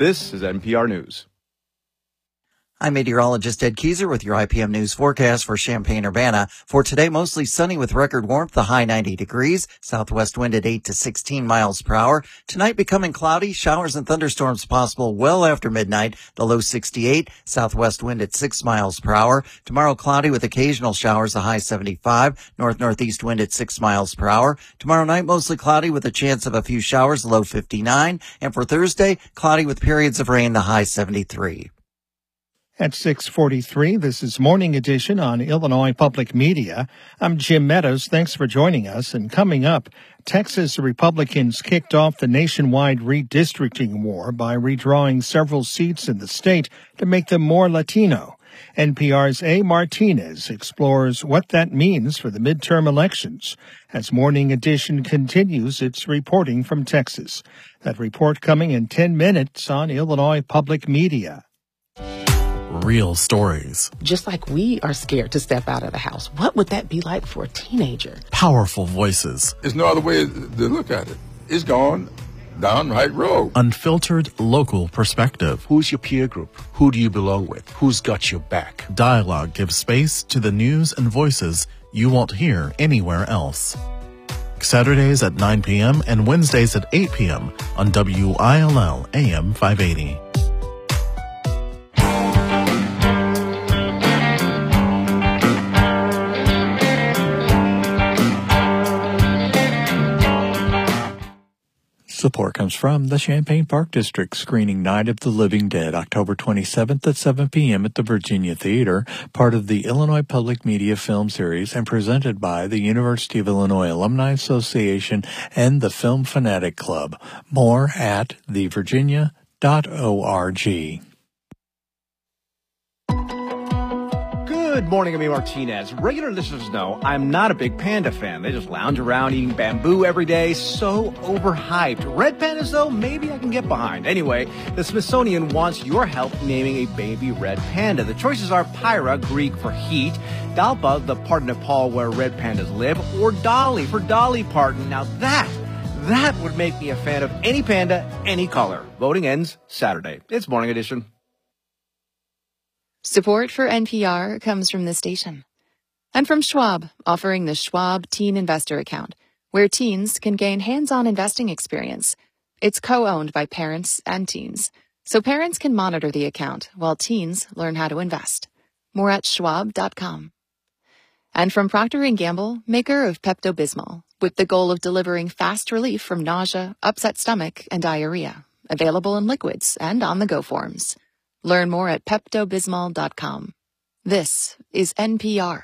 This is NPR News. I'm meteorologist Ed Keyser with your IPM News forecast for Champaign-Urbana. For today, mostly sunny with record warmth, the high 90 degrees. Southwest wind at 8 to 16 miles per hour. Tonight becoming cloudy, showers and thunderstorms possible well after midnight, the low 68. Southwest wind at 6 miles per hour. Tomorrow cloudy with occasional showers, the high 75. North-northeast wind at 6 miles per hour. Tomorrow night, mostly cloudy with a chance of a few showers, the low 59. And for Thursday, cloudy with periods of rain, the high 73. At 6:43, this is Morning Edition on Illinois Public Media. I'm Jim Meadows. Thanks for joining us. And coming up, Texas Republicans kicked off the nationwide redistricting war by redrawing several seats in the state to make them more Latino. NPR's A. Martinez explores what that means for the midterm elections as Morning Edition continues its reporting from Texas. That report coming in 10 minutes on Illinois Public Media. Real stories. Just like we are scared to step out of the house, what would that be like for a teenager? Powerful voices. There's no other way to look at it. It's gone down the right road. Unfiltered local perspective. Who's your peer group? Who do you belong with? Who's got your back? Dialogue gives space to the news and voices you won't hear anywhere else. Saturdays at 9 p.m. and Wednesdays at 8 p.m. on WILL AM 580. Support comes from the Champaign Park District screening Night of the Living Dead, October 27th at 7 p.m. at the Virginia Theater, part of the Illinois Public Media Film Series and presented by the University of Illinois Alumni Association and the Film Fanatic Club. More at thevirginia.org. Good morning, I'm A. Martinez. Regular listeners know I'm not a big panda fan. They just lounge around eating bamboo every day. So overhyped. Red pandas, though, maybe I can get behind. Anyway, the Smithsonian wants your help naming a baby red panda. The choices are Pyra, Greek for heat, Dalpa, the part of Nepal where red pandas live, or Dolly for Dolly Parton. Now that would make me a fan of any panda, any color. Voting ends Saturday. It's Morning Edition. Support for NPR comes from this station and from Schwab, offering the Schwab Teen Investor Account, where teens can gain hands-on investing experience. It's co-owned by parents and teens, so parents can monitor the account while teens learn how to invest. More at schwab.com. And from Procter & Gamble, maker of Pepto-Bismol, with the goal of delivering fast relief from nausea, upset stomach, and diarrhea. Available in liquids and on-the-go forms. Learn more at PeptoBismol.com. This is NPR.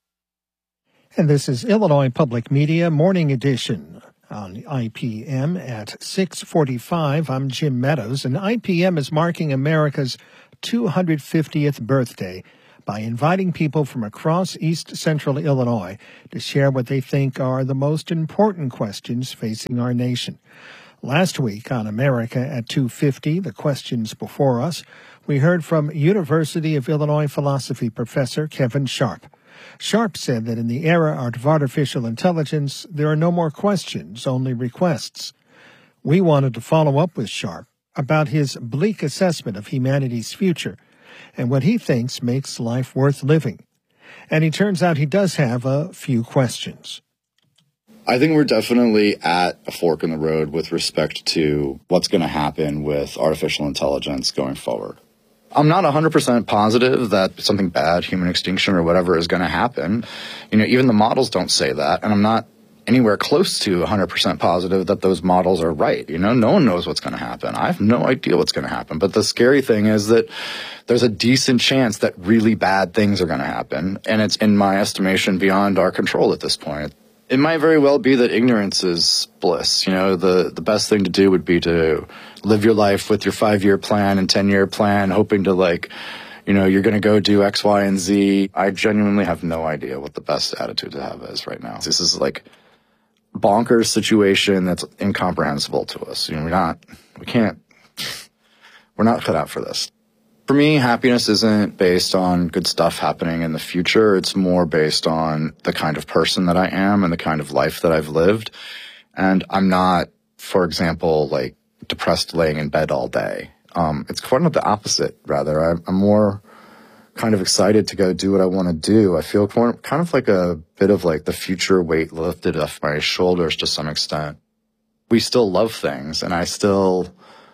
And this is Illinois Public Media Morning Edition on IPM at 6:45. I'm Jim Meadows, and IPM is marking America's 250th birthday by inviting people from across East Central Illinois to share what they think are the most important questions facing our nation. Last week on America at 250, the questions before us, we heard from University of Illinois philosophy professor Kevin Sharp. Sharp said that in the era of artificial intelligence, there are no more questions, only requests. We wanted to follow up with Sharp about his bleak assessment of humanity's future and what he thinks makes life worth living. And it turns out he does have a few questions. I think we're definitely at a fork in the road with respect to what's going to happen with artificial intelligence going forward. I'm not 100% positive that something bad, human extinction or whatever, is going to happen. You know, even the models don't say that, and I'm not anywhere close to 100% positive that those models are right. You know, no one knows what's going to happen. I have no idea what's going to happen. But the scary thing is that there's a decent chance that really bad things are going to happen, and it's, in my estimation, beyond our control at this point. It might very well be that ignorance is bliss. You know, the best thing to do would be to live your life with your 5-year plan and 10-year plan, hoping to, like, you know, you're going to go do X, Y, and Z. I genuinely have no idea what the best attitude to have is right now. This is like bonkers situation that's incomprehensible to us. You know, we're not cut out for this. For me, happiness isn't based on good stuff happening in the future. It's more based on the kind of person that I am and the kind of life that I've lived. And I'm not, for example, like depressed laying in bed all day. It's quite the opposite, rather. I'm more kind of excited to go do what I want to do. I feel kind of like a bit of like the future weight lifted off my shoulders to some extent. We still love things, and I still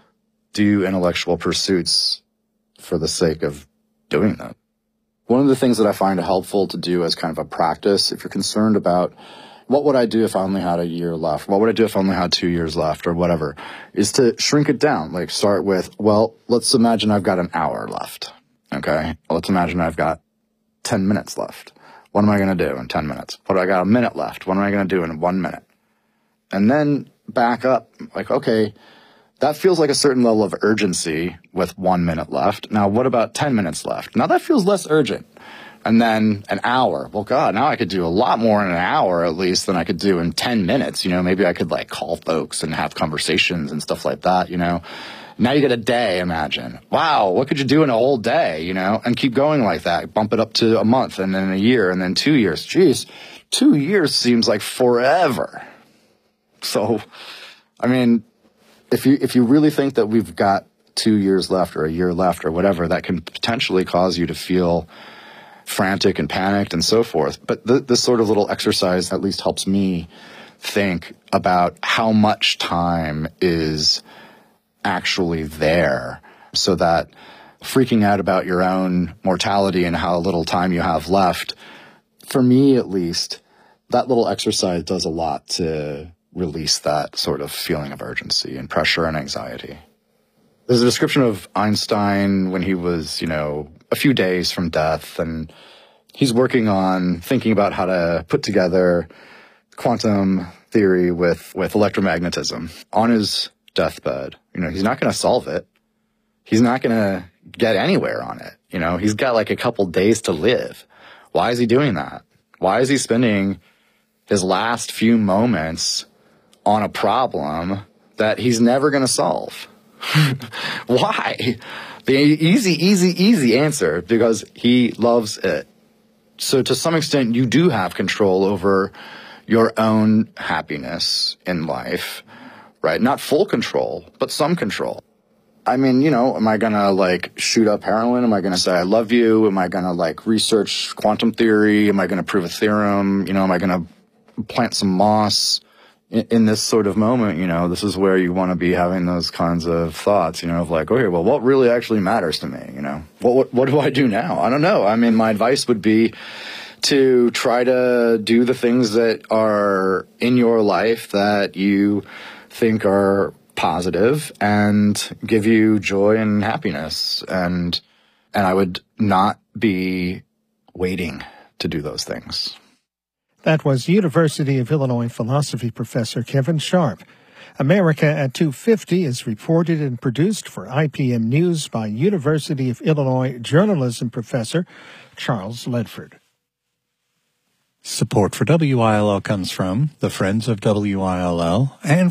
do intellectual pursuits for the sake of doing them. One of the things that I find helpful to do as kind of a practice, if you're concerned about what would I do if I only had a year left, what would I do if I only had 2 years left, or whatever, is to shrink it down. Like start with, well, let's imagine I've got an hour left. Okay, let's imagine I've got 10 minutes left. What am I going to do in 10 minutes? What do I got a minute left? What am I going to do in 1 minute? And then back up, like, okay, that feels like a certain level of urgency with 1 minute left. Now, what about 10 minutes left? Now, that feels less urgent. And then an hour. Well, God, now I could do a lot more in an hour at least than I could do in 10 minutes. You know, maybe I could like call folks and have conversations and stuff like that, you know. Now you get a day, imagine. Wow, what could you do in a whole day, you know? And keep going like that. Bump it up to a month and then a year and then 2 years. Jeez, 2 years seems like forever. So, I mean, if you really think that we've got 2 years left or a year left or whatever, that can potentially cause you to feel frantic and panicked and so forth. But this sort of little exercise at least helps me think about how much time is actually there, so that freaking out about your own mortality and how little time you have left, for me at least, that little exercise does a lot to release that sort of feeling of urgency and pressure and anxiety. There's a description of Einstein when he was, you know, a few days from death, and he's working on thinking about how to put together quantum theory with electromagnetism on his deathbed. You know, he's not going to solve it. He's not going to get anywhere on it. You know, he's got like a couple days to live. Why is he doing that? Why is he spending his last few moments on a problem that he's never going to solve? Why? The easy answer, because he loves it. So to some extent, you do have control over your own happiness in life, right? Not full control, but some control. I mean, you know, am I going to like shoot up heroin? Am I going to say I love you? Am I going to like research quantum theory? Am I going to prove a theorem? You know, am I going to plant some moss? In this sort of moment, you know, this is where you want to be having those kinds of thoughts, you know, of like, okay, well, what really actually matters to me? You know, what do I do now? I don't know. I mean, my advice would be to try to do the things that are in your life that you think are positive and give you joy and happiness. And I would not be waiting to do those things. That was University of Illinois philosophy professor Kevin Sharp. America at 2:50 is reported and produced for IPM News by University of Illinois journalism professor Charles Ledford. Support for WILL comes from the Friends of WILL and